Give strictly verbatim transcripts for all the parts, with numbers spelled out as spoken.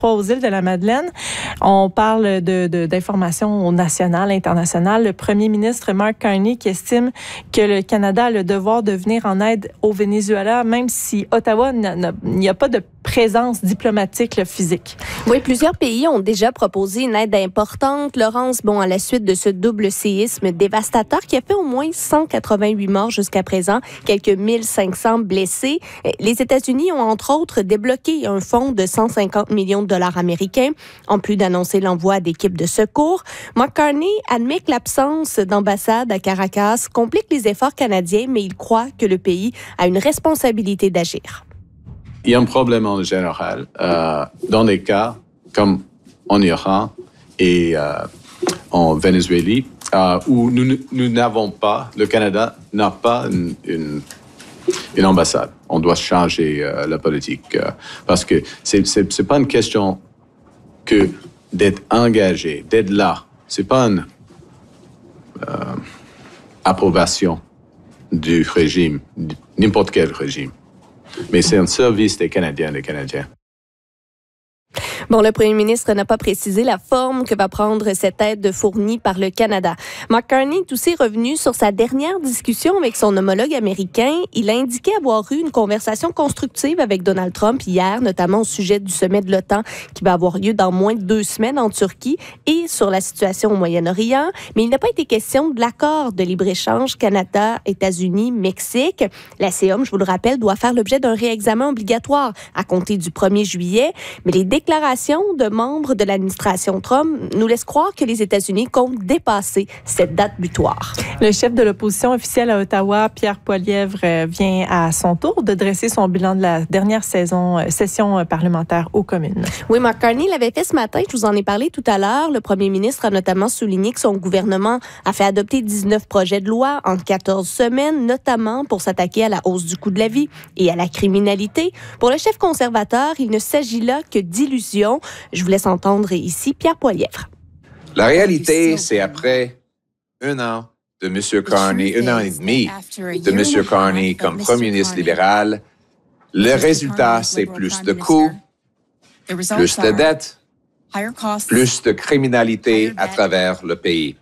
aux îles de la Madeleine. On parle de, de, d'informations nationales, internationales. Le premier ministre Mark Carney qui estime que le Canada a le devoir de venir en aide au Venezuela, même si Ottawa, il n'y a pas de présence diplomatique là, physique. Oui, plusieurs pays ont déjà proposé une aide importante. Laurence, bon, à la suite de ce double séisme dévastateur qui a fait au moins cent quatre-vingt-huit morts jusqu'à présent, quelques mille cinq cents blessés, les États-Unis ont entre autres débloqué un fonds de cent cinquante millions de dollars américains, en plus d'annoncer l'envoi d'équipes de secours. Mark Carney admet que l'absence d'ambassade à Caracas complique les efforts canadiens, mais il croit que le pays a une responsabilité d'agir. Il y a un problème en général euh, dans des cas comme en Iran et euh, en Venezuela euh, où nous, nous n'avons pas, le Canada n'a pas une, une, une ambassade. On doit changer euh, la politique euh, parce que c'est, c'est, c'est pas une question que d'être engagé, d'être là. C'est pas une euh, approbation du régime, n'importe quel régime. Mais c'est un service des Canadiens et des Canadiens. Bon, le premier ministre n'a pas précisé la forme que va prendre cette aide fournie par le Canada. Mark Carney est aussi revenu sur sa dernière discussion avec son homologue américain. Il a indiqué avoir eu une conversation constructive avec Donald Trump hier, notamment au sujet du sommet de l'OTAN qui va avoir lieu dans moins de deux semaines en Turquie et sur la situation au Moyen-Orient. Mais il n'a pas été question de l'accord de libre-échange Canada, États-Unis, Mexique. La C E M, je vous le rappelle, doit faire l'objet d'un réexamen obligatoire à compter du premier juillet. Mais les déclarations de membres de l'administration Trump nous laissent croire que les États-Unis comptent dépasser cette date butoir. Le chef de l'opposition officielle à Ottawa, Pierre Poilievre, vient à son tour de dresser son bilan de la dernière saison, session parlementaire aux communes. Oui, Mark Carney l'avait fait ce matin, je vous en ai parlé tout à l'heure. Le premier ministre a notamment souligné que son gouvernement a fait adopter dix-neuf projets de loi en quatorze semaines, notamment pour s'attaquer à la hausse du coût de la vie et à la criminalité. Pour le chef conservateur, il ne s'agit là que d'illusions. Je vous laisse entendre ici Pierre Poilievre. La réalité, c'est après un an de M. Carney, un an et demi de M. Carney comme premier ministre libéral, le résultat, c'est plus de coûts, plus de dettes, plus de criminalité à travers le pays.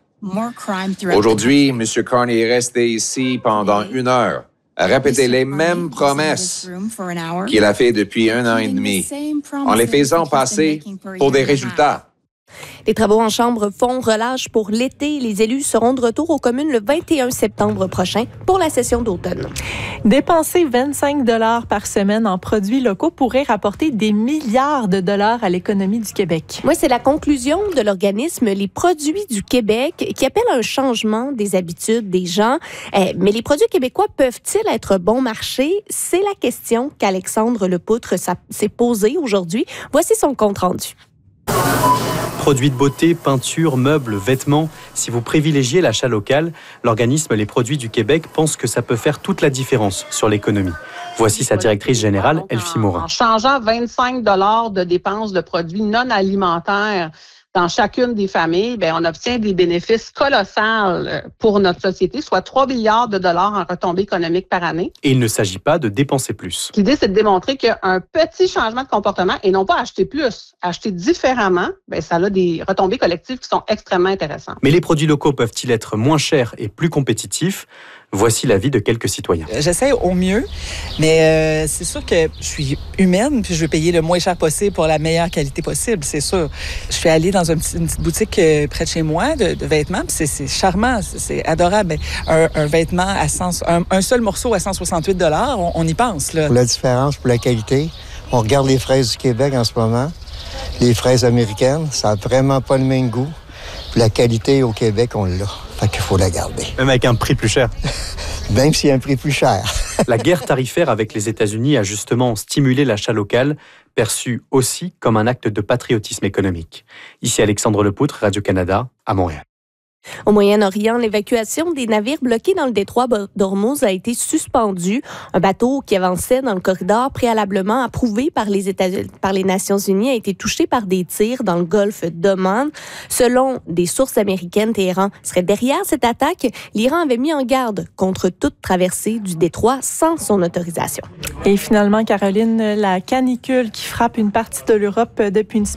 Aujourd'hui, M. Carney est resté ici pendant une heure à répéter les mêmes promesses qu'il a fait depuis un an et demi, en les faisant passer pour des résultats. Les travaux en chambre font relâche pour l'été. Les élus seront de retour aux communes le vingt et un septembre prochain pour la session d'automne. Dépenser vingt-cinq dollars par semaine en produits locaux pourrait rapporter des milliards de dollars à l'économie du Québec. Oui, c'est la conclusion de l'organisme Les Produits du Québec qui appelle un changement des habitudes des gens. Eh, mais les produits québécois peuvent-ils être bon marché? C'est la question qu'Alexandre Lepoutre s'est posée aujourd'hui. Voici son compte-rendu. Produits de beauté, peinture, meubles, vêtements. Si vous privilégiez l'achat local, l'organisme Les Produits du Québec pense que ça peut faire toute la différence sur l'économie. Voici sa directrice générale, Elfie Morin. En changeant vingt-cinq dollars de dépenses de produits non alimentaires dans chacune des familles, bien, on obtient des bénéfices colossaux pour notre société, soit trois milliards de dollars en retombées économiques par année. Et il ne s'agit pas de dépenser plus. L'idée, c'est de démontrer qu'un petit changement de comportement, et non pas acheter plus, acheter différemment, bien, ça a des retombées collectives qui sont extrêmement intéressantes. Mais les produits locaux peuvent-ils être moins chers et plus compétitifs? Voici l'avis de quelques citoyens. J'essaie au mieux, mais euh, c'est sûr que je suis humaine, puis je veux payer le moins cher possible pour la meilleure qualité possible, c'est sûr. Je suis allée dans une petite, une petite boutique euh, près de chez moi de, de vêtements, puis c'est, c'est charmant, c'est, c'est adorable. Un, un vêtement à cent, un, un seul morceau à cent soixante-huit dollars, on, on y pense, là. Pour la différence, pour la qualité, on regarde les fraises du Québec en ce moment. Les fraises américaines, ça n'a vraiment pas le même goût. Puis la qualité au Québec, on l'a. Fait qu'il faut la garder. Même avec un prix plus cher. Même s'il y a un prix plus cher. La guerre tarifaire avec les États-Unis a justement stimulé l'achat local, perçu aussi comme un acte de patriotisme économique. Ici Alexandre Lepoutre, Radio-Canada, à Montréal. Au Moyen-Orient, l'évacuation des navires bloqués dans le détroit d'Ormuz a été suspendue. Un bateau qui avançait dans le corridor préalablement approuvé par les, États, par les Nations unies a été touché par des tirs dans le golfe d'Oman. Selon des sources américaines, Téhéran serait derrière cette attaque. L'Iran avait mis en garde contre toute traversée du détroit sans son autorisation. Et finalement, Caroline, la canicule qui frappe une partie de l'Europe depuis une semaine